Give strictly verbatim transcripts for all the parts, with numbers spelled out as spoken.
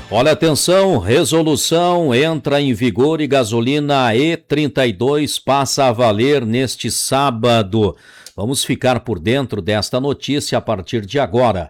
Olha, atenção, resolução entra em vigor e gasolina E trinta e dois passa a valer neste sábado. Vamos ficar por dentro desta notícia a partir de agora.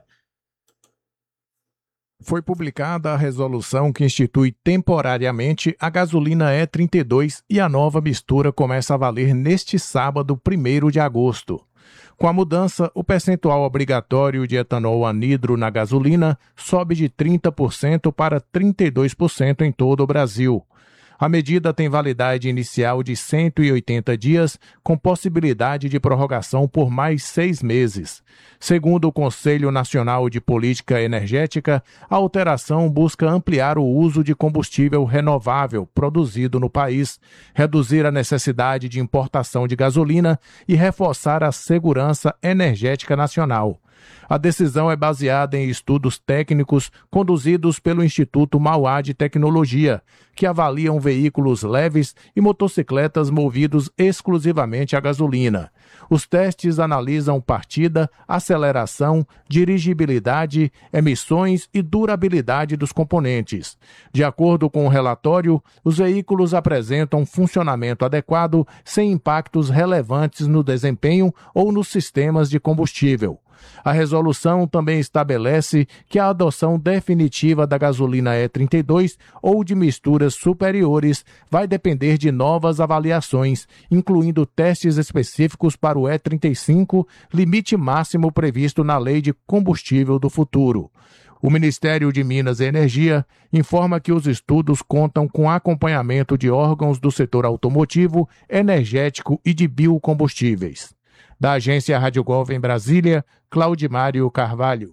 Foi publicada a resolução que institui temporariamente a gasolina E trinta e dois e a nova mistura começa a valer neste sábado, primeiro de agosto. Com a mudança, o percentual obrigatório de etanol anidro na gasolina sobe de trinta por cento para trinta e dois por cento em todo o Brasil. A medida tem validade inicial de cento e oitenta dias, com possibilidade de prorrogação por mais seis meses. Segundo o Conselho Nacional de Política Energética, a alteração busca ampliar o uso de combustível renovável produzido no país, reduzir a necessidade de importação de gasolina e reforçar a segurança energética nacional. A decisão é baseada em estudos técnicos conduzidos pelo Instituto Mauá de Tecnologia, que avaliam veículos leves e motocicletas movidos exclusivamente a gasolina. Os testes analisam partida, aceleração, dirigibilidade, emissões e durabilidade dos componentes. De acordo com o relatório, os veículos apresentam funcionamento adequado sem impactos relevantes no desempenho ou nos sistemas de combustível. A resolução também estabelece que a adoção definitiva da gasolina E trinta e dois ou de misturas superiores vai depender de novas avaliações, incluindo testes específicos para o E trinta e cinco, limite máximo previsto na Lei de Combustível do Futuro. O Ministério de Minas e Energia informa que os estudos contam com acompanhamento de órgãos do setor automotivo, energético e de biocombustíveis. Da agência Rádio Gov em Brasília, Claudimário Carvalho.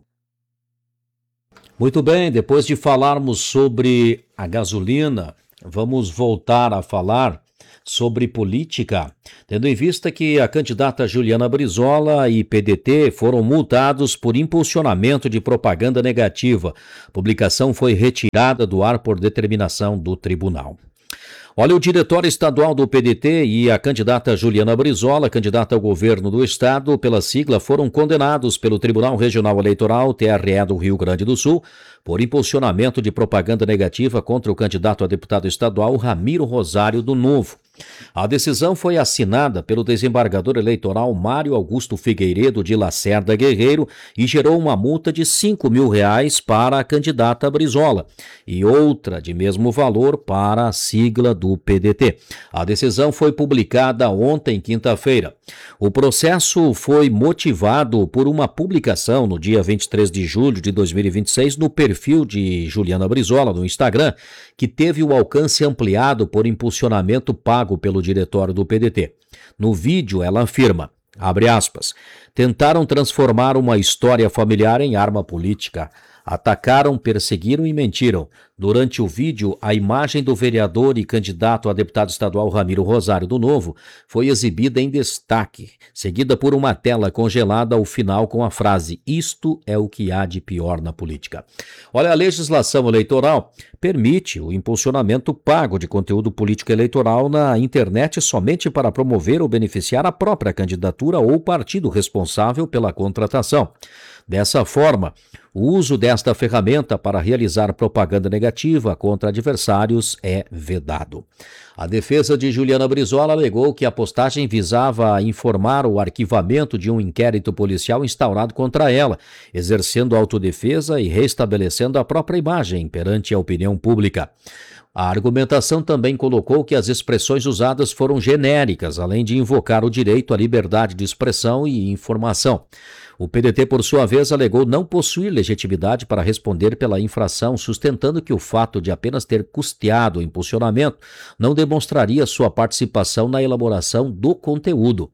Muito bem, depois de falarmos sobre a gasolina, vamos voltar a falar sobre política, tendo em vista que a candidata Juliana Brizola e P D T foram multados por impulsionamento de propaganda negativa. A publicação foi retirada do ar por determinação do tribunal. Olha, o diretório estadual do P D T e a candidata Juliana Brizola, candidata ao governo do estado, pela sigla, foram condenados pelo Tribunal Regional Eleitoral, T R E do Rio Grande do Sul, por impulsionamento de propaganda negativa contra o candidato a deputado estadual Ramiro Rosário do Novo. A decisão foi assinada pelo desembargador eleitoral Mário Augusto Figueiredo de Lacerda Guerreiro e gerou uma multa de cinco mil reais para a candidata Brizola e outra de mesmo valor para a sigla do P D T. A decisão foi publicada ontem, quinta-feira. O processo foi motivado por uma publicação no dia vinte e três de julho de dois mil e vinte e seis no perfil de Juliana Brizola no Instagram, que teve o alcance ampliado por impulsionamento pago pelo diretório do P D T. No vídeo, ela afirma, abre aspas, tentaram transformar uma história familiar em arma política. Atacaram, perseguiram e mentiram. Durante o vídeo, a imagem do vereador e candidato a deputado estadual Ramiro Rosário do Novo foi exibida em destaque, seguida por uma tela congelada ao final com a frase "Isto é o que há de pior na política". Olha, a legislação eleitoral permite o impulsionamento pago de conteúdo político eleitoral na internet somente para promover ou beneficiar a própria candidatura ou partido responsável pela contratação. Dessa forma, o uso desta ferramenta para realizar propaganda negativa contra adversários é vedado. A defesa de Juliana Brizola alegou que a postagem visava informar o arquivamento de um inquérito policial instaurado contra ela, exercendo autodefesa e restabelecendo a própria imagem perante a opinião pública. A argumentação também colocou que as expressões usadas foram genéricas, além de invocar o direito à liberdade de expressão e informação. O P D T, por sua vez, alegou não possuir legitimidade para responder pela infração, sustentando que o fato de apenas ter custeado o impulsionamento não demonstraria sua participação na elaboração do conteúdo.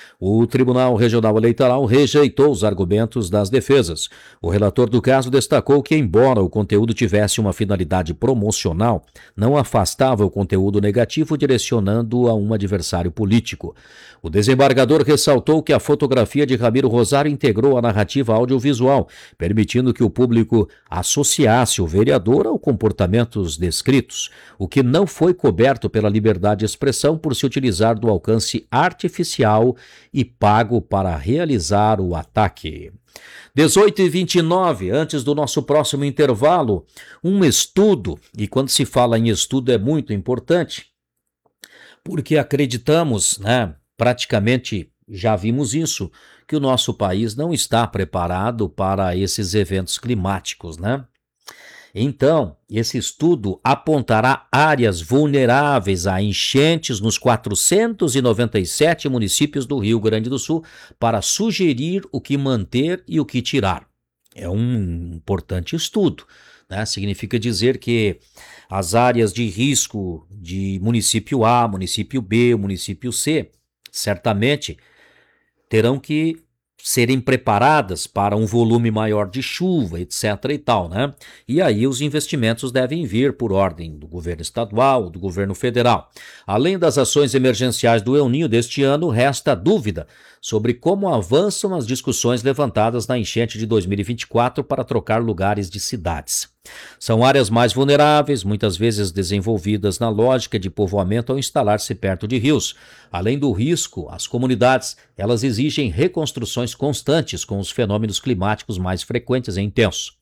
O Tribunal Regional Eleitoral rejeitou os argumentos das defesas. O relator do caso destacou que, embora o conteúdo tivesse uma finalidade promocional, não afastava o conteúdo negativo direcionando a um adversário político. O desembargador ressaltou que a fotografia de Ramiro Rosário integrou a narrativa audiovisual, permitindo que o público associasse o vereador ao comportamentos descritos, o que não foi coberto pela liberdade de expressão por se utilizar do alcance artificial local e pago para realizar o ataque. dezoito e vinte e nove, antes do nosso próximo intervalo, um estudo, e quando se fala em estudo é muito importante, porque acreditamos, né, praticamente já vimos isso, que o nosso país não está preparado para esses eventos climáticos, né? Então, esse estudo apontará áreas vulneráveis a enchentes nos quatrocentos e noventa e sete municípios do Rio Grande do Sul para sugerir o que manter e o que tirar. É um importante estudo, né? Significa dizer que as áreas de risco de município A, município B, município C, certamente terão que serem preparadas para um volume maior de chuva, etc e tal, né? E aí os investimentos devem vir por ordem do governo estadual, do governo federal. Além das ações emergenciais do El Niño deste ano, resta dúvida sobre como avançam as discussões levantadas na enchente de dois mil e vinte e quatro para trocar lugares de cidades. São áreas mais vulneráveis, muitas vezes desenvolvidas na lógica de povoamento ao instalar-se perto de rios. Além do risco, as comunidades, elas exigem reconstruções constantes com os fenômenos climáticos mais frequentes e intensos.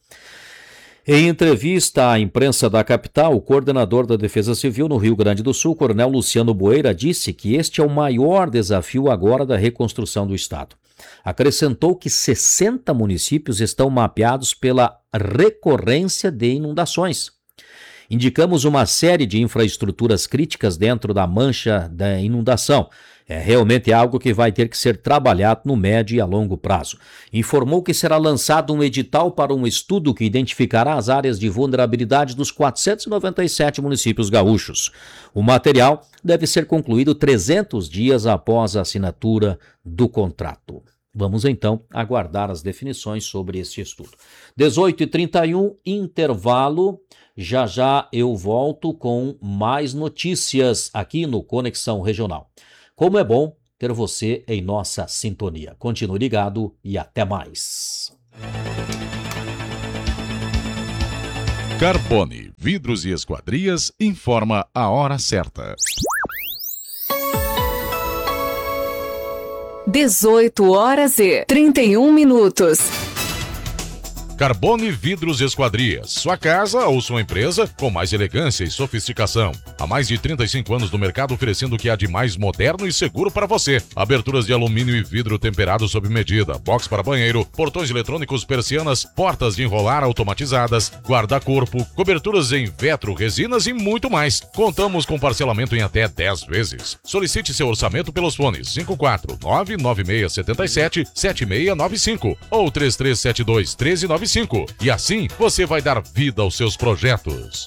Em entrevista à imprensa da capital, o coordenador da Defesa Civil no Rio Grande do Sul, Coronel Luciano Boeira, disse que este é o maior desafio agora da reconstrução do Estado. Acrescentou que sessenta municípios estão mapeados pela recorrência de inundações. Indicamos uma série de infraestruturas críticas dentro da mancha da inundação. É realmente algo que vai ter que ser trabalhado no médio e a longo prazo. Informou que será lançado um edital para um estudo que identificará as áreas de vulnerabilidade dos quatrocentos e noventa e sete municípios gaúchos. O material deve ser concluído trezentos dias após a assinatura do contrato. Vamos então aguardar as definições sobre esse estudo. dezoito e trinta e um, intervalo. Já já eu volto com mais notícias aqui no Conexão Regional. Como é bom ter você em nossa sintonia. Continue ligado e até mais. Carbone Vidros e Esquadrias informa a hora certa. dezoito horas e trinta e um minutos. Carbone Vidros e Esquadrias. Sua casa ou sua empresa com mais elegância e sofisticação. Há mais de trinta e cinco anos no mercado oferecendo o que há de mais moderno e seguro para você. Aberturas de alumínio e vidro temperado sob medida, box para banheiro, portões eletrônicos, persianas, portas de enrolar automatizadas, guarda-corpo, coberturas em vetro, resinas e muito mais. Contamos com parcelamento em até dez vezes. Solicite seu orçamento pelos fones cinco quatro nove nove seis sete sete sete seis nove cinco ou três três sete dois um três nove cinco. E assim você vai dar vida aos seus projetos.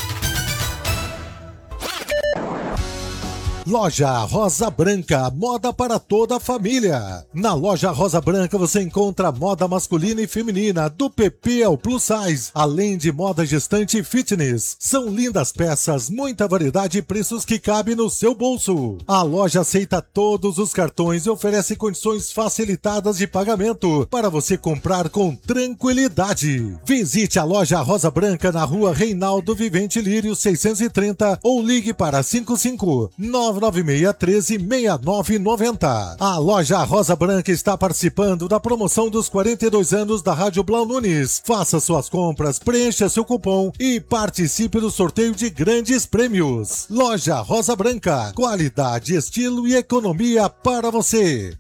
Loja Rosa Branca, moda para toda a família. Na Loja Rosa Branca você encontra moda masculina e feminina, do P P ao Plus Size, além de moda gestante e fitness. São lindas peças, muita variedade e preços que cabem no seu bolso. A loja aceita todos os cartões e oferece condições facilitadas de pagamento para você comprar com tranquilidade. Visite a Loja Rosa Branca na rua Reinaldo Vivente Lírio seiscentos e trinta ou ligue para cinco cinco nove nove seis um três seis nove nove zero. A Loja Rosa Branca está participando da promoção dos quarenta e dois anos da Rádio Blau Nunes. Faça suas compras, preencha seu cupom e participe do sorteio de grandes prêmios. Loja Rosa Branca, qualidade, estilo e economia para você.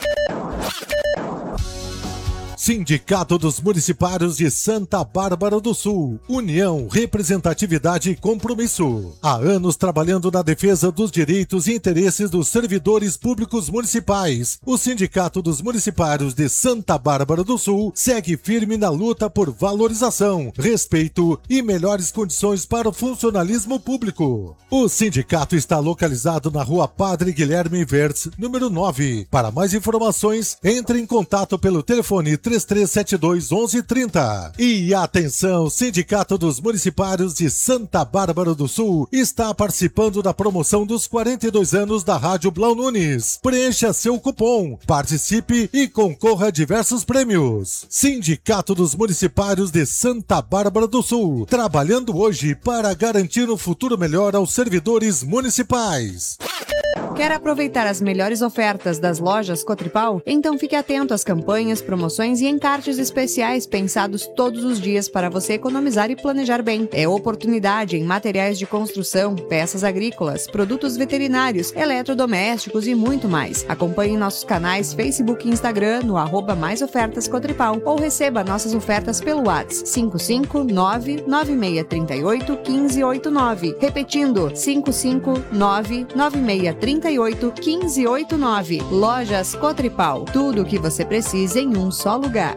Sindicato dos Municipários de Santa Bárbara do Sul. União, representatividade e compromisso. Há anos trabalhando na defesa dos direitos e interesses dos servidores públicos municipais. O Sindicato dos Municipários de Santa Bárbara do Sul segue firme na luta por valorização, respeito e melhores condições para o funcionalismo público. O sindicato está localizado na Rua Padre Guilherme Verts, número nove. Para mais informações, entre em contato pelo telefone três três sete dois, onze trinta. E atenção, Sindicato dos Municipários de Santa Bárbara do Sul está participando da promoção dos quarenta e dois anos da Rádio Blau Nunes. Preencha seu cupom, participe e concorra a diversos prêmios. Sindicato dos Municipários de Santa Bárbara do Sul, trabalhando hoje para garantir um futuro melhor aos servidores municipais. Quer aproveitar as melhores ofertas das lojas Cotripal? Então fique atento às campanhas, promoções e encartes especiais pensados todos os dias para você economizar e planejar bem. É oportunidade em materiais de construção, peças agrícolas, produtos veterinários, eletrodomésticos e muito mais. Acompanhe nossos canais Facebook e Instagram no arroba Mais Ofertas Cotripal ou receba nossas ofertas pelo WhatsApp cinco cinco nove nove seis três oito um cinco oito nove. Repetindo, cinco cinco nove nove seis três oito um cinco oito nove. Lojas Cotripal. Tudo o que você precisa em um só lugar.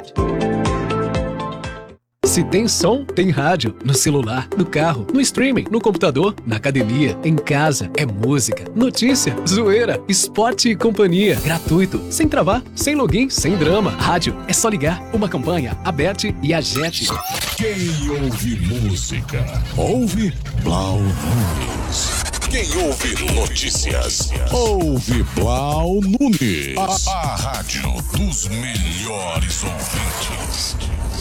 Se tem som, tem rádio. No celular, no carro, no streaming, no computador, na academia, em casa. É música, notícia, zoeira, esporte e companhia. Gratuito, sem travar, sem login, sem drama. Rádio, é só ligar. Uma campanha, Aberte e Agete. Quem ouve música, ouve Blau Nunes. Quem ouve notícias, ouve Blau Nunes. A, a rádio dos melhores ouvintes.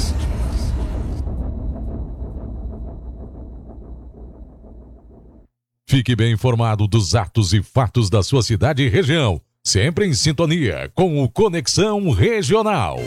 Fique bem informado dos atos e fatos da sua cidade e região. Sempre em sintonia com o Conexão Regional.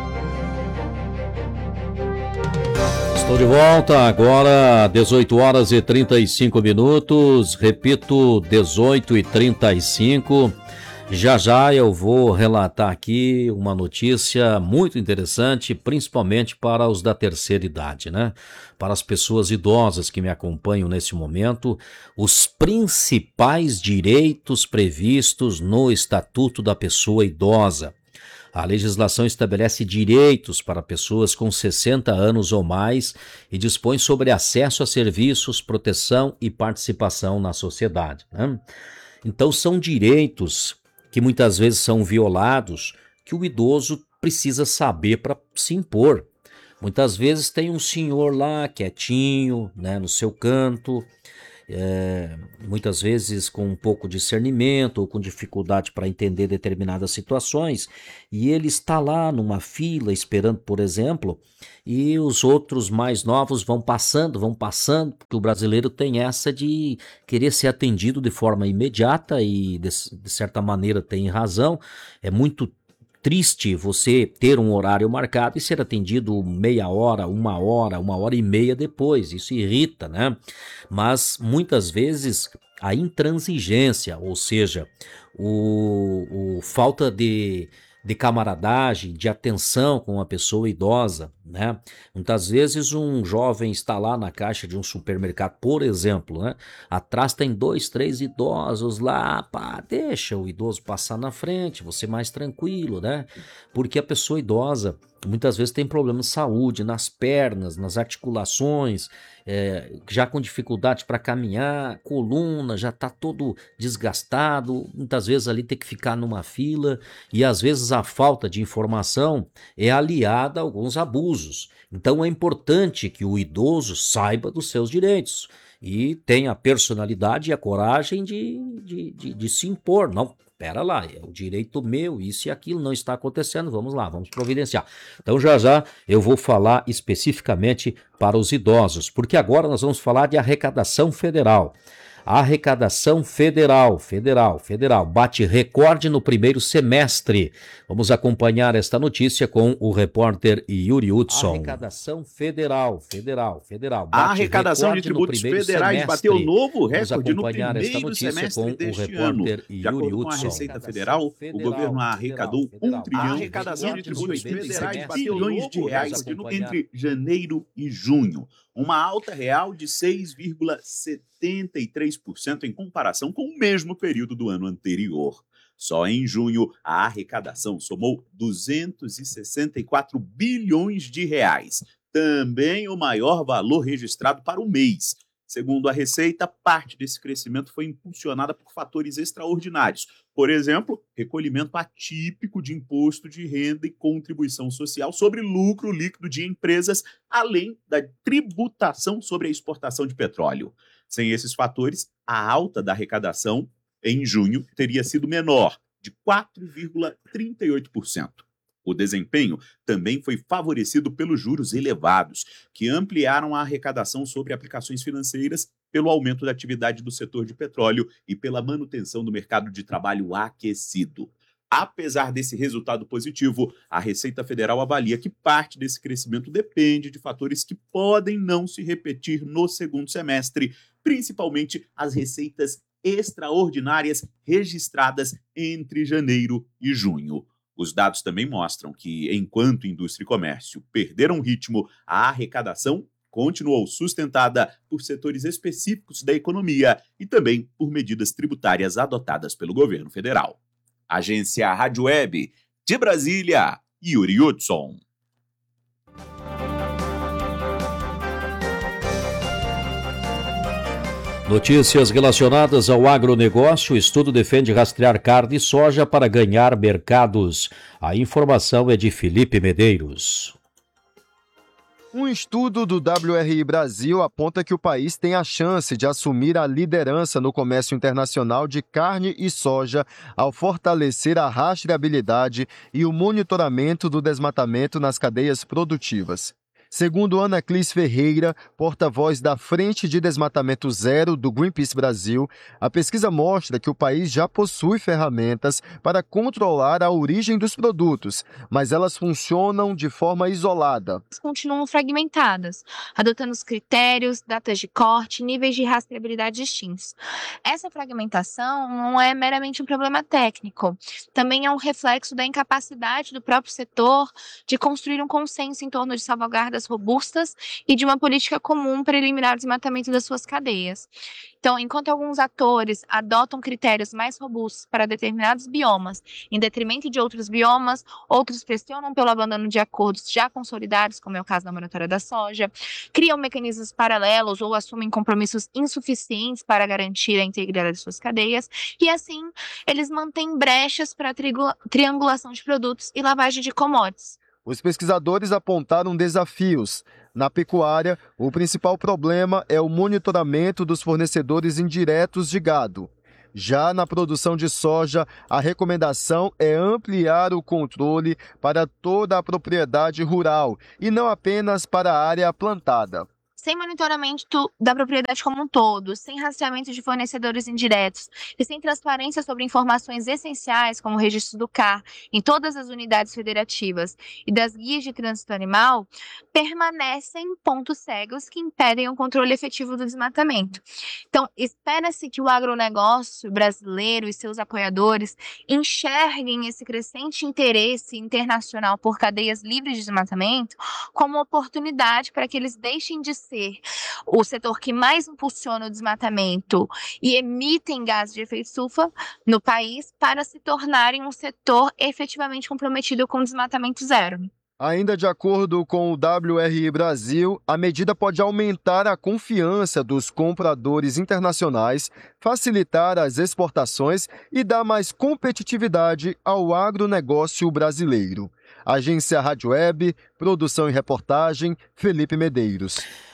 Estou de volta agora, dezoito horas e trinta e cinco minutos. Repito, dezoito e trinta e cinco. Já já eu vou relatar aqui uma notícia muito interessante, principalmente para os da terceira idade, né? Para as pessoas idosas que me acompanham nesse momento, os principais direitos previstos no Estatuto da Pessoa Idosa. A legislação estabelece direitos para pessoas com sessenta anos ou mais e dispõe sobre acesso a serviços, proteção e participação na sociedade, né? Então são direitos que muitas vezes são violados, que o idoso precisa saber para se impor. Muitas vezes tem um senhor lá quietinho, né, no seu canto, é, muitas vezes com um pouco de discernimento ou com dificuldade para entender determinadas situações, e ele está lá numa fila esperando, por exemplo, e os outros mais novos vão passando, vão passando, porque o brasileiro tem essa de querer ser atendido de forma imediata e de, de certa maneira tem razão. É muito triste você ter um horário marcado e ser atendido meia hora, uma hora, uma hora e meia depois. Isso irrita, né? Mas muitas vezes a intransigência, ou seja, o, o falta de, de camaradagem, de atenção com a pessoa idosa, né? Muitas vezes um jovem está lá na caixa de um supermercado, por exemplo, né? Atrás tem dois, três idosos lá, pá, deixa o idoso passar na frente, você mais tranquilo, né? Porque a pessoa idosa muitas vezes tem problemas de saúde nas pernas, nas articulações, é, já com dificuldade para caminhar, coluna, já está todo desgastado, muitas vezes ali tem que ficar numa fila, e às vezes a falta de informação é aliada a alguns abusos. Então é importante que o idoso saiba dos seus direitos e tenha a personalidade e a coragem de, de, de, de se impor. Não, pera lá, é o direito meu, isso e aquilo não está acontecendo, vamos lá, vamos providenciar. Então já já eu vou falar especificamente para os idosos, porque agora nós vamos falar de arrecadação federal. A arrecadação federal, federal, federal, bate recorde no primeiro semestre. Vamos acompanhar esta notícia com o repórter Yuri Hudson. Arrecadação federal, federal, federal. Bate a arrecadação de tributos federais semestre. Bateu novo recorde no primeiro semestre deste ano. De acordo com a Receita Federal, federal, o governo arrecadou federal, federal. um trilhão a arrecadação de tributos federais bilhões de reais entre janeiro e junho. Uma alta real de seis vírgula setenta e três por cento em comparação com o mesmo período do ano anterior. Só em junho, a arrecadação somou duzentos e sessenta e quatro bilhões de reais, também o maior valor registrado para o mês. Segundo a Receita, parte desse crescimento foi impulsionada por fatores extraordinários. Por exemplo, recolhimento atípico de imposto de renda e contribuição social sobre lucro líquido de empresas, além da tributação sobre a exportação de petróleo. Sem esses fatores, a alta da arrecadação em junho teria sido menor, de quatro vírgula trinta e oito por cento. O desempenho também foi favorecido pelos juros elevados, que ampliaram a arrecadação sobre aplicações financeiras pelo aumento da atividade do setor de petróleo e pela manutenção do mercado de trabalho aquecido. Apesar desse resultado positivo, a Receita Federal avalia que parte desse crescimento depende de fatores que podem não se repetir no segundo semestre, principalmente as receitas extraordinárias registradas entre janeiro e junho. Os dados também mostram que, enquanto indústria e comércio perderam ritmo, a arrecadação continuou sustentada por setores específicos da economia e também por medidas tributárias adotadas pelo governo federal. Agência Rádio Web, de Brasília, Yuri Hudson. Notícias relacionadas ao agronegócio. O estudo defende rastrear carne e soja para ganhar mercados. A informação é de Felipe Medeiros. Um estudo do W R I Brasil aponta que o país tem a chance de assumir a liderança no comércio internacional de carne e soja ao fortalecer a rastreabilidade e o monitoramento do desmatamento nas cadeias produtivas. Segundo Ana Clis Ferreira, porta-voz da Frente de Desmatamento Zero do Greenpeace Brasil, a pesquisa mostra que o país já possui ferramentas para controlar a origem dos produtos, mas elas funcionam de forma isolada. Continuam fragmentadas, adotando os critérios, datas de corte, níveis de rastreabilidade distintos. Essa fragmentação não é meramente um problema técnico, também é um reflexo da incapacidade do próprio setor de construir um consenso em torno de salvaguardas robustas e de uma política comum para eliminar o desmatamento das suas cadeias. Então, enquanto alguns atores adotam critérios mais robustos para determinados biomas, em detrimento de outros biomas, outros pressionam pelo abandono de acordos já consolidados, como é o caso da moratória da soja, criam mecanismos paralelos ou assumem compromissos insuficientes para garantir a integridade de suas cadeias, e assim eles mantêm brechas para a triangulação de produtos e lavagem de commodities. Os pesquisadores apontaram desafios. Na pecuária, o principal problema é o monitoramento dos fornecedores indiretos de gado. Já na produção de soja, a recomendação é ampliar o controle para toda a propriedade rural e não apenas para a área plantada. Sem monitoramento da propriedade como um todo, sem rastreamento de fornecedores indiretos e sem transparência sobre informações essenciais, como o registro do C A R em todas as unidades federativas e das guias de trânsito animal, permanecem pontos cegos que impedem o controle efetivo do desmatamento. Então, espera-se que o agronegócio brasileiro e seus apoiadores enxerguem esse crescente interesse internacional por cadeias livres de desmatamento como oportunidade para que eles deixem de ser o setor que mais impulsiona o desmatamento e emitem gases de efeito estufa no país para se tornarem um setor efetivamente comprometido com o desmatamento zero. Ainda de acordo com o W R I Brasil, a medida pode aumentar a confiança dos compradores internacionais, facilitar as exportações e dar mais competitividade ao agronegócio brasileiro. Agência Rádio Web, produção e reportagem, Felipe Medeiros.